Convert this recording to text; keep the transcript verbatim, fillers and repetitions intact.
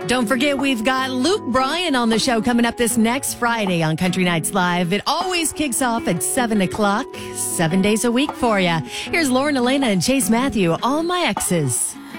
Don't forget, we've got Luke Bryan on the show coming up this next Friday on Country Nights Live. It always kicks off at seven o'clock, seven days a week for you. Here's Lauren Elena and Chase Matthew, All My Exes.